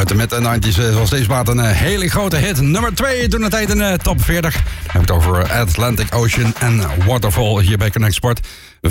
Uit de mid-90s was deze plaat een hele grote hit. Nummer 2 toen het tijd in de top 40. Dan heb ik het over Atlantic Ocean en Waterfall hier bij Connect Sport.